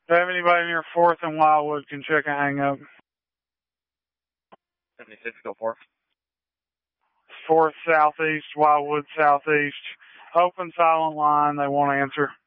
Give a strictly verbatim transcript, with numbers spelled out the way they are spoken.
If have anybody near fourth and Wildwood can check a hang up. seventy-six, go fourth. fourth southeast, Wildwood southeast. Open silent line, they won't answer.